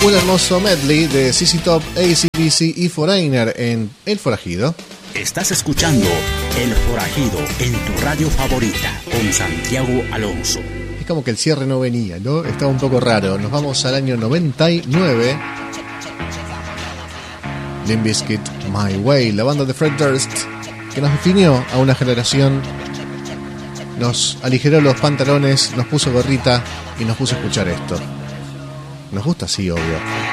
Un hermoso medley de ZZ Top, AC/DC y Foreigner en El Forajido. Estás escuchando El Forajido en tu radio favorita con Santiago Alonso. Es como que el cierre no venía, ¿no? Estaba un poco raro. Nos vamos al año 99. Limp Bizkit, My Way, la banda de Fred Durst, que nos definió a una generación, nos aligeró los pantalones, nos puso gorrita y nos puso a escuchar esto. Nos gusta, sí, obvio.